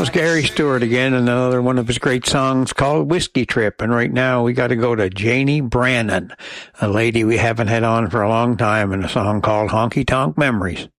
was Gary Stewart again, another one of his great songs called Whiskey Trip. And right now we got to go to Janie Brannon, a lady we haven't had on for a long time, and a song called Honky Tonk Memories.